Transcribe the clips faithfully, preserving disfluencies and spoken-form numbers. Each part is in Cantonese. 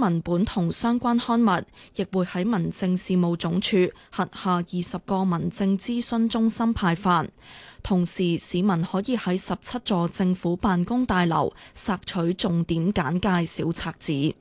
文本同相關刊物，亦會喺民政事務總署轄下二十個民政諮詢中心派發。同時，市民可以喺十七座政府辦公大樓索取重點簡介小冊子。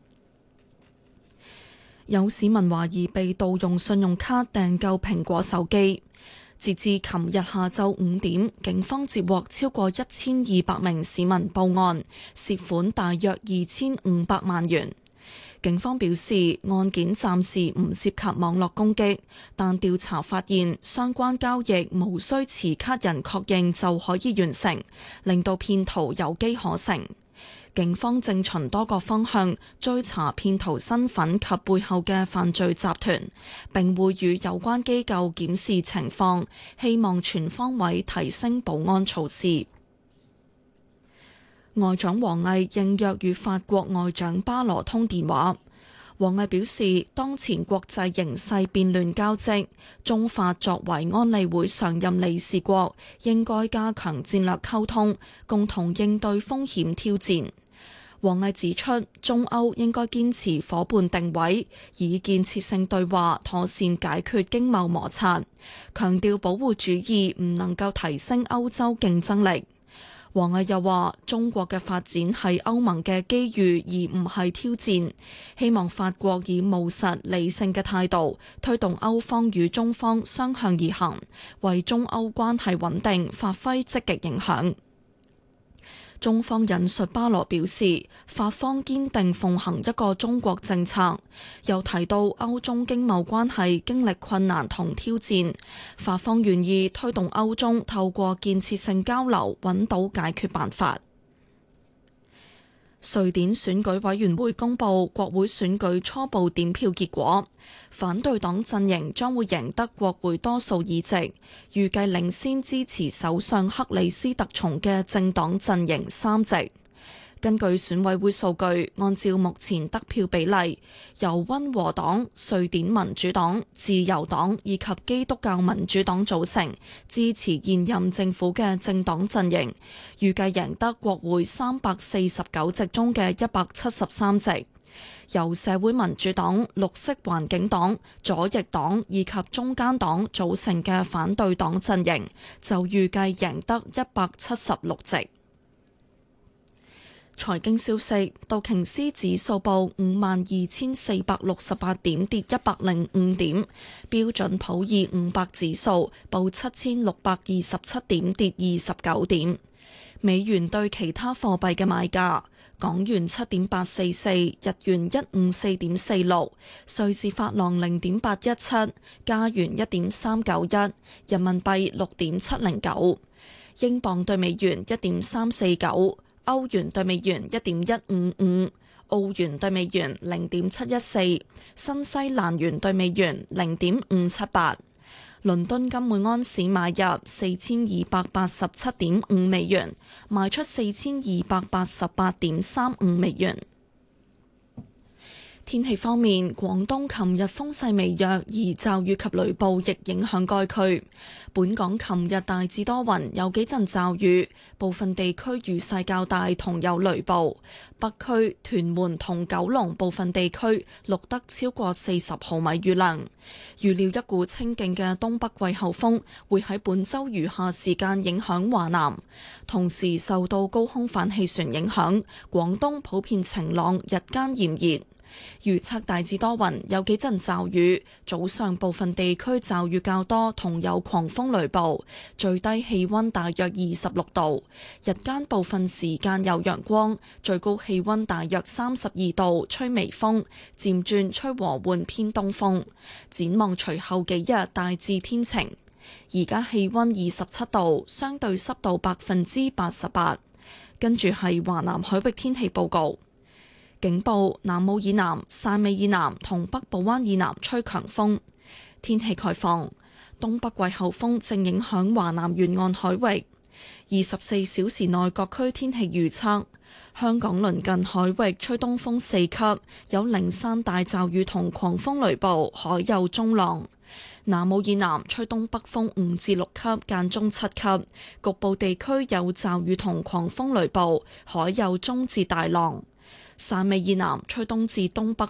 有市民懷疑被盜用信用卡訂購蘋果手機。截至琴日下晝五點，警方接獲超過一千二百名市民報案，涉款大約二千五百萬元。警方表示，案件暫時唔涉及網絡攻擊，但調查發現相關交易無需持卡人確認就可以完成，令到騙徒有機可乘。警方正循多個方向追查騙徒身份及背後嘅犯罪集團，並會與有關機構檢視情況，希望全方位提升保安措施。外長王毅應約與法國外長巴羅通電話。王毅表示，當前國際形勢變亂交織，中法作為安理會常任理事國，應該加強戰略溝通，共同應對風險挑戰。王毅指出，中歐應該堅持夥伴定位，以建設性對話妥善解決經貿摩擦，強調保護主義唔能夠提升歐洲競爭力。王毅又話，中國嘅發展係歐盟嘅機遇，而唔係挑戰。希望法國以務實理性嘅態度，推動歐方與中方相向而行，為中歐關係穩定發揮積極影響。中方引述巴羅表示，法方堅定奉行一個中國政策，又提到歐中經貿關係經歷困難同挑戰，法方願意推動歐中透過建設性交流揾到解決辦法。瑞典選舉委員會公布國會選舉初步點票結果，反對黨陣營將會贏得國會多數議席，預計領先支持首相克里斯特松嘅政黨陣營三席。根據選委會數據，按照目前得票比例，由溫和黨、瑞典民主黨、自由黨以及基督教民主黨組成支持現任政府嘅政黨陣營，預計贏得國會三百四十九席中嘅一百七十三席。由社會民主黨、綠色環境黨、左翼黨以及中間黨組成嘅反對黨陣營就預計贏得一百七十六席。財經消息，道瓊斯指數報五萬二千四百六十八點，跌一百零五點；標準普爾五百指數報七千六百二十七點，跌二十九點。美元對其他貨幣嘅買價：港元七點八四四，日元一五四點四六，瑞士法郎零點八一七，加元一點三九一，人民幣六點七零九，英鎊對美元一點三四九。歐元對美元一點一五五，澳元對美元零點七一四，新西蘭元對美元零點五七八。倫敦金每安士買入四千二百八十七點五美元，賣出四千二百八十八點三五美元。天氣方面，廣東琴日風勢微弱，而驟雨及雷暴亦影響該區。本港琴日大致多雲，有幾陣驟雨，部分地區雨勢較大，同有雷暴。北區、屯門同九龍部分地區錄得超過四十毫米雨量。預料一股清勁嘅東北季候風會喺本週餘下時間影響華南，同時受到高空反氣旋影響，廣東普遍晴朗，日間炎熱。預測大致多雲，有幾陣驟雨，早上部分地區驟雨較多，同有狂風雷暴，最低氣溫大約二十六度，日間部分時間有陽光，最高氣溫大約三十二度，吹微風，漸轉吹和緩偏東風。展望隨後幾日大致天晴。而家氣溫二十七度，相對濕度百分之八十八。跟住係華南海域天氣報告。警報：南澳以南、汕尾以南同北部灣以南吹強風。天氣概況：東北季候風正影響華南沿岸海域。二十四小時內各區天氣預測：香港鄰近海域吹東風四級，有零散大驟雨同狂風雷暴，海有中浪。南澳以南吹東北風五至六級，間中七級，局部地區有驟雨同狂風雷暴，海有中至大浪。汕尾以南吹東至東北